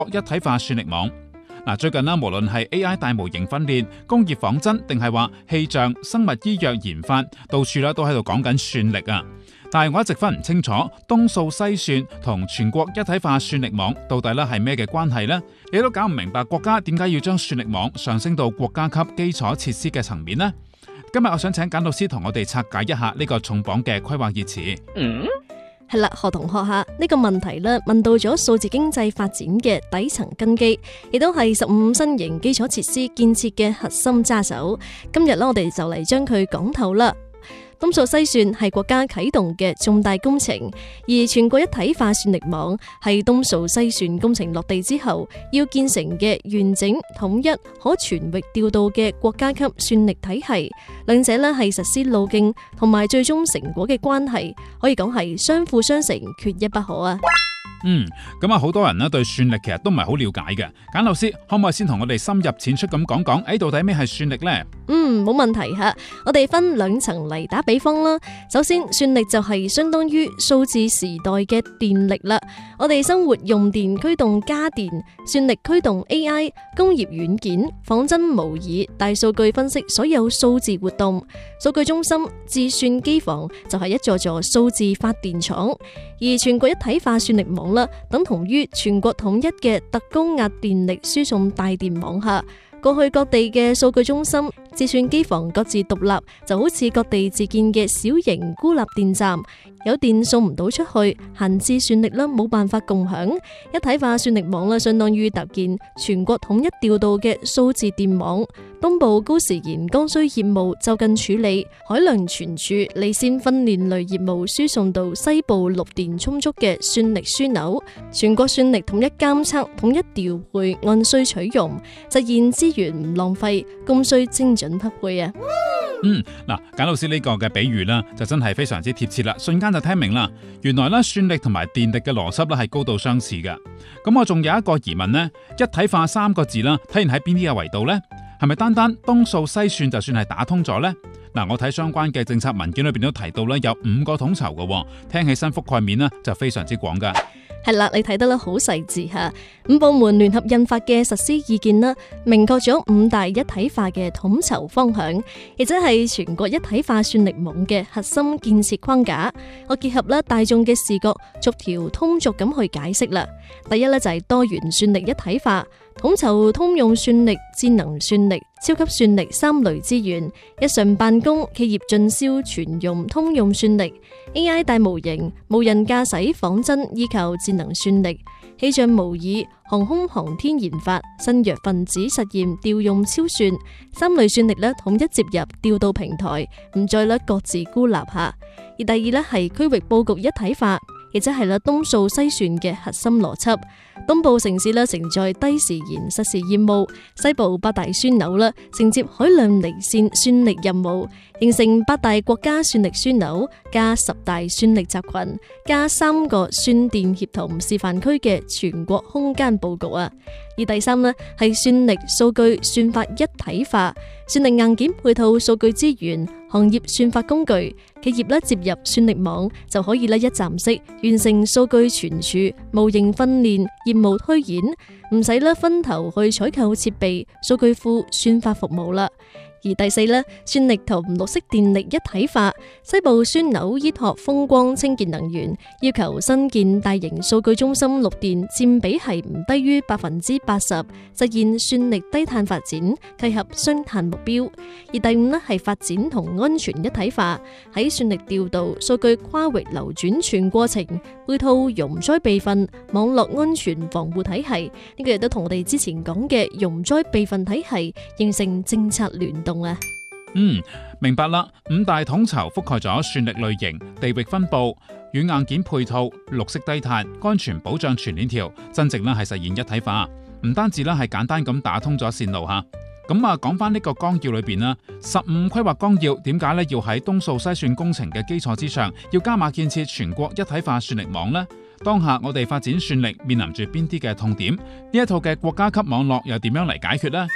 一體化算力網。最近無論係 AI 大模型訓練、工業仿真，定係話氣象、生物醫藥研發，到處都喺度講緊算力啊！但係我一直分唔清楚東數西算同全國一體化算力網到底係咩嘅關係呢？你都搞唔明白國家點解要將算力網上升到國家級基礎設施嘅層面呢？今日我想請簡老師同我哋拆解一下呢個重磅嘅規劃熱詞。 係啦，何同學下呢個問題咧，問到咗數字經濟發展嘅底層根基，亦都係15新型基礎設施建設嘅核心揸手。今日我哋就嚟將佢講透啦。東數西算係國家啟動嘅重大工程，而全國一體化算力網係東數西算工程落地之後要建成嘅完整、統一、可全域調度嘅國家級算力體系。兩者係實施路徑同埋最終成果嘅關係，可以講係相輔相成，缺一不可啊！ 咁好多人對算力其實都唔係好了解嘅。簡老師可唔可以先同我哋深入淺出咁講講，到底咩係算力呢？ 冇問題吓，我哋分兩層嚟打比方啦。首先，算力就係相當於數字時代嘅電力啦。我哋生活用電驅動家電，算力驅動 AI、工業軟件、仿真模擬、大數據分析所有數字活動。數據中心、智算機房就係一座座數字發電廠，而全國一體化算力網啦，等同於全國統一嘅特高壓電力輸送大電網下。過去各地嘅數據中心、智算機房各自獨立，就好似各地自建嘅小型孤立電站，有電送唔到出去，閒置算力啦冇辦法共享。一體化算力網啦，相當於搭建全國統一調度嘅數字電網。東部高時延剛需業務就近處理，海量存儲、離線訓練類業務輸送到西部綠電充足嘅算力樞紐。全國算力統一監測、統一調配，按需取用，實現資源唔浪費，供需精準匹配啊！ 簡老師呢個嘅比喻啦，就真係非常之貼切啦，瞬間就聽明啦。原來咧算力同埋電力嘅邏輯咧係高度相似嘅。咁我仲有一個疑問呢，一體化3個字啦，體現喺邊啲嘅維度呢？係咪單單東數西算就算係打通咗呢？我睇相關嘅政策文件裏邊都提到咧，有5個統籌嘅，聽起身覆蓋面呢就非常之廣噶。 係啦，你睇得好細緻吓，5部門聯合印發嘅實施意見啦，明確咗5大一體化嘅統籌方向，亦即係全國一體化算力網嘅核心建設框架。我結合大眾嘅視覺，逐條通俗咁去解釋啦。第一就係多元算力一體化，統籌通用算力、智能算力、超級算力3類資源，日常辦公、企業進銷全用通用算力。AI 大模型、無人駕駛仿真依靠智能算力，氣象模擬、航空航天研發、新藥分子實驗調用超算3類算力統一接入調度平台，唔再各自孤立下。而第二係區域布局一體化，亦即係東數西算嘅核心邏輯。東部城市承載低時延實時業務，西部8大樞紐承接海量離線算力任務，形成8大國家算力樞紐加10大算力集群加3個算電協同示範區嘅全國空間布局啊！而第三係算力數據算法一體化，算力硬件配套數據資源、行業算法工具，企業接入算力網就可以一站式完成數據存儲、模型訓練、業務推演，唔使分頭去採購設備、數據庫、算法服務啦。而第四算力同綠色電力一體化，西部樞紐依託風光清潔能源，要求新建大型數據中心綠電佔比係唔低於80%，實現算力低碳發展，契合雙碳目標。而第五係發展同安全一體化，喺算力調度、數據跨域流轉全過程，配套容災備份、網絡安全防護體系，呢個亦都同我哋之前講嘅容災備份體系形成政策聯動。 明白啦。5大統籌覆蓋咗算力類型、地域分佈、軟硬件配套、綠色低碳、安全保障全鏈條，真正係實現一體化。唔單止係簡單咁打通咗線路吓。咁講翻呢個綱要裏邊啦，15規劃綱要點解要喺東數西算工程嘅基礎之上，要加碼建設全國一體化算力網呢？當下我哋發展算力面臨住邊啲嘅痛點？呢一套嘅國家級網絡又點樣嚟解決呢？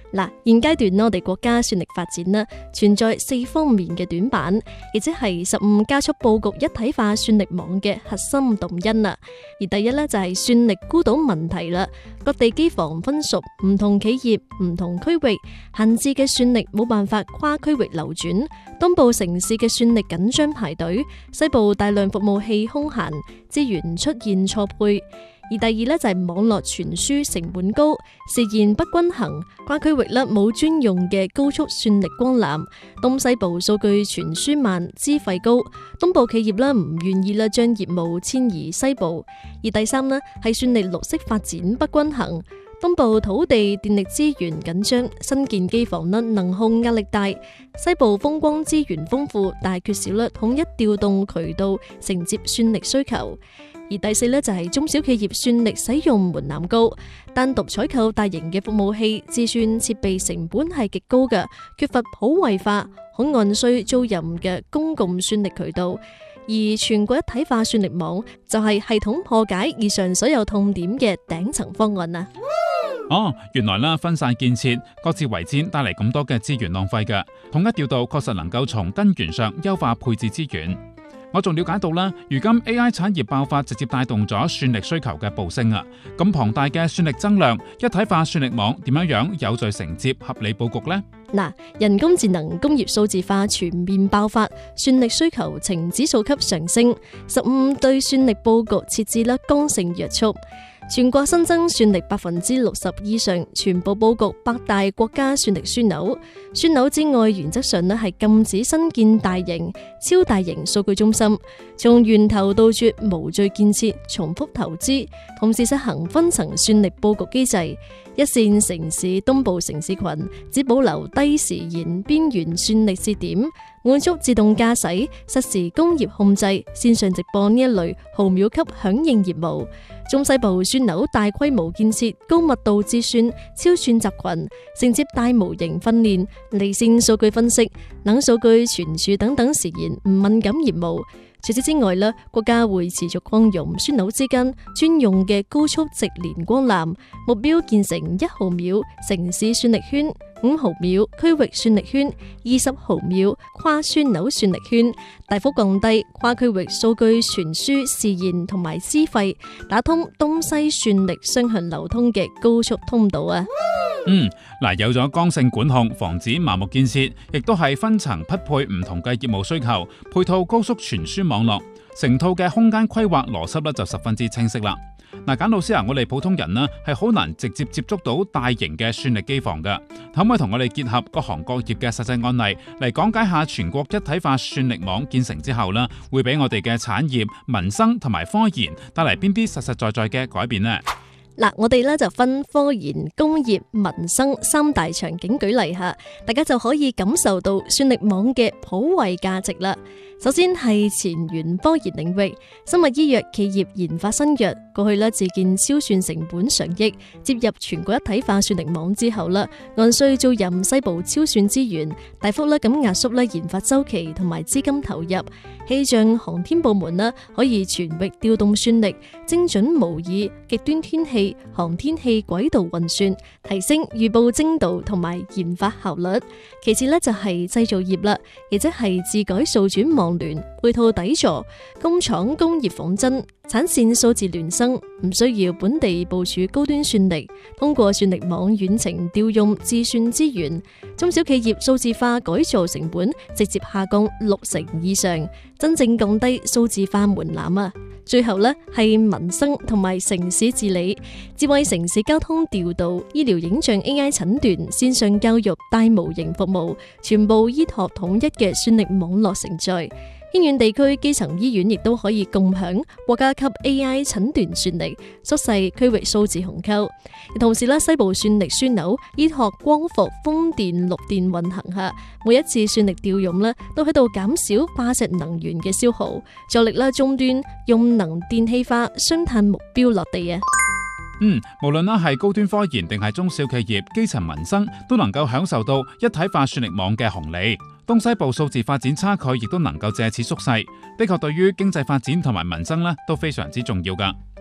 嗱，現階段我哋國家算力發展呢，存在4方面嘅短板，亦即係15加速佈局一體化算力網嘅核心動因啦。而第一呢，就係算力孤島問題啦，各地機房分屬唔同企業、唔同區域，閒置嘅算力冇辦法跨區域流轉，東部城市嘅算力緊張排隊，西部大量服務器空閒，資源出現錯配。而第二呢，就係網絡傳輸成本高，時延不均衡，跨區域呢冇專用嘅高速算力光纜，東西部數據傳輸慢，資費高，東部企業呢唔願意啦將業務遷移西部。而第三呢，係算力綠色發展不均衡，東部土地電力資源緊張，新建機房呢能耗壓力大，西部風光資源豐富，但係缺少啦統一調動渠道承接算力需求。而第四呢，就係中小企業算力使用門檻高，單獨採購大型嘅服務器，自算設備成本係極高嘅，缺乏普惠化，可按需租賃嘅公共算力渠道。而全國一體化算力網就係系統破解以上所有痛點嘅頂層方案啊！ 原來啦，分散建設、各自為戰帶嚟咁多嘅資源浪費嘅，統一調度確實能夠從根源上優化配置資源。我仲了解到啦，如今 AI 產業爆發直接帶動咗算力需求嘅暴升啊！咁龐大嘅算力增量，一體化算力網點樣有序承接、合理佈局呢？ 嗱，人工智能、工業數字化全面爆發，算力需求呈指數級上升，15對算力佈局設置啦剛性約束。全國新增算力60%以上，全部佈局8大國家算力樞紐。樞紐之外，原則上呢係禁止新建大型、超大型數據中心，從源頭杜絕無序建設、重複投資，同時實行分層算力佈局機制。一線城市東部城市群只保留低時延邊緣算力節點，滿足自動駕駛、實時工業控制、線上直播呢一類毫秒級響應業務。中西部樞紐大規模建設、高密度自算、超算集群，承接大模型訓練、離線數據分析、冷數據傳輸等等時延唔敏感業務。除此之外呢，國家會持續擴容樞紐之間專用嘅高速直連光纜，目標建成1毫秒城市算力圈、5毫秒區域算力圈、20毫秒跨樞紐算力圈，大幅降低跨區域數據傳輸時延同埋資費，打通東西算力雙向流通嘅高速通道啊！ 有咗剛性管控，防止盲目建設，亦都係分層匹配唔同嘅業務需求，配套高速傳輸網絡，成套嘅空間規劃邏輯就十分之清晰啦。簡老師我哋普通人呢係好難直接接觸到大型嘅算力機房㗎，可唔可以同我哋結合各行各業嘅實際案例嚟講解下全國一體化算力網建成之後呢，會俾我哋嘅產業、民生同埋科研帶嚟邊啲實實在在嘅改變呢？ 我哋咧就分科研、工業、民生3大場景舉例下，大家就可以感受到算力網嘅普惠價值啦。首先係前沿科研領域，生物醫藥企業研發新藥，過去自建超算成本上億，接入全國一體化算力網之後按需租賃西部超算資源，大幅咁壓縮研發周期同埋資金投入。氣象航天部門可以全域調動算力，精準模擬極端天氣、航天器軌道運算，提升預報精度同埋研發效率。其次就係製造業啦，亦即係自改數轉網聯，配套底座，工廠工業仿真，產線數字孿生，唔需要本地部署高端算力，通過算力網遠程調用自算資源，中小企業數字化改造成本直接下降60%以上，真正降低數字化門檻啊！最後係民生同埋城市治理，智慧城市交通調度、醫療影像 AI 診斷、線上教育大模型服務，全部依託統一嘅算力網絡承載。偏遠地區基層醫院亦都可以共享國家級 AI 診斷算力，縮細區域數字鴻溝。同時西部算力樞紐依託光伏、風電、綠電運行下，每一次算力調用都喺度減少化石能源嘅消耗，助力終端用能電氣化雙碳目標落地啊！ 無論係高端科研定係中小企業、基層民生，都能夠享受到一體化算力網嘅紅利。東西部數字發展差距亦都能夠借此縮細，的確對於經濟發展同埋民生都非常之重要噶。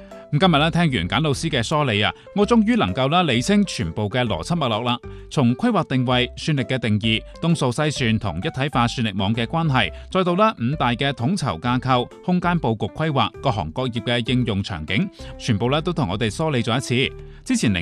咁今日咧聽完簡老師嘅梳理啊，我終於能夠啦理清全部嘅邏輯脈絡啦。從規劃定位、算力嘅定義、東數篩算同一體化算力網嘅關係，再到啦5大嘅統籌架構、空間佈局規劃、各行各業嘅應用場景，全部咧都同我哋梳理咗一次。之前聆